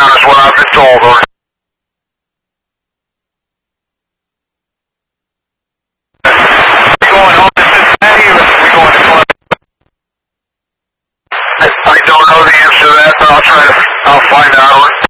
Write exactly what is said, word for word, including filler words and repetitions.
down is what I've been told. Or we going home to Cincinnati or are we going to Columbia? I, I don't know the answer to that, but I'll try to, I'll find out.